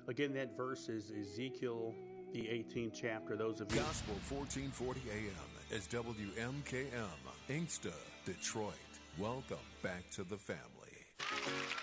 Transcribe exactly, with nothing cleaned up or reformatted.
Again, that verse is Ezekiel, the eighteenth chapter. Those of you. Gospel fourteen forty A M is W M K M, Inkster, Detroit. Welcome back to the family.